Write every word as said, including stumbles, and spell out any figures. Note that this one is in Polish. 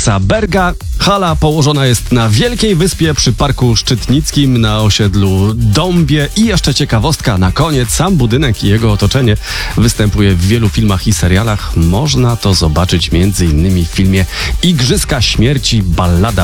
Maxa Berga. Hala położona jest na wielkiej wyspie przy Parku Szczytnickim na osiedlu Dąbie. I jeszcze ciekawostka na koniec. Sam budynek i jego otoczenie występuje w wielu filmach i serialach. Można to zobaczyć między innymi w filmie Igrzyska Śmierci, ballada